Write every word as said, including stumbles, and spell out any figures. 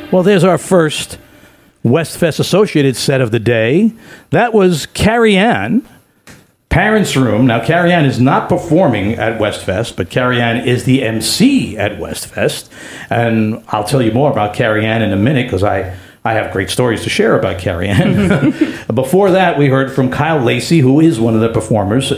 Well, there's our first Westfest Associated set of the day. That was Carrie Ann, Parents' Room. Now, Carrie Ann is not performing at Westfest, but Carrie Ann is the M C at Westfest. And I'll tell you more about Carrie Ann in a minute because I, I have great stories to share about Carrie Ann. Before that, we heard from Kyle Lacey, who is one of the performers.